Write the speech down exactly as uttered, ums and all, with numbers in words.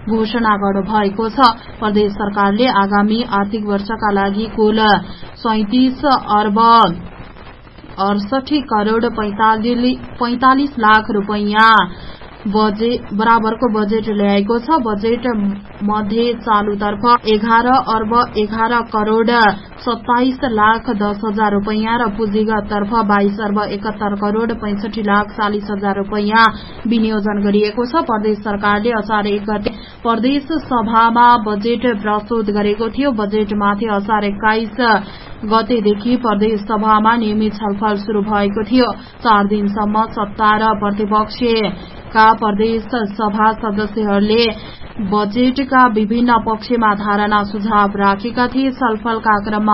घोषणा गर्नुभएको छ। प्रदेश सरकारले आगामी आर्थिक वर्षका लागि कुल सैंतीस अर्ब अडसठी करोड़ पैंतालिस लाख रुपैयाँ बराबरको बजेट ल्याएको छ। बजेट मध्ये चालुतर्फ एघार अर्ब एघार करोड़ सत्ताइस लाख दस हजार रुपैयाँ र पुँजीगत तर्फ बाइस अर्ब एकहत्तर करोड़ पैंसठी लाख चालिस हजार रुपैयाँ विनियोजन गरिएको छ। प्रदेश सरकारले असार एक गते प्रदेश सभामा बजेट प्रस्तुत गरेको थियो। बजेटमाथि असार एक्काइस गतेदेखि प्रदेश सभामा नियमित छलफल शुरू भएको थियो। चार दिनसम्म सत्ता र प्रतिपक्षका प्रदेश सभा सदस्यहरूले बजेटका विभिन्न पक्षमा धारणा सुझाव राखेका थिए। छलफलका क्रममा